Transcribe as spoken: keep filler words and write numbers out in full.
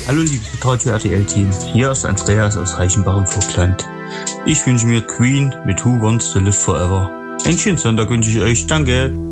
Hallo liebe Radio R T L-Team, hier ist Andreas aus Reichenbach im Vogtland. Ich wünsche mir Queen mit Who Wants to Live Forever. Einen schönen Sonntag wünsche ich euch, danke.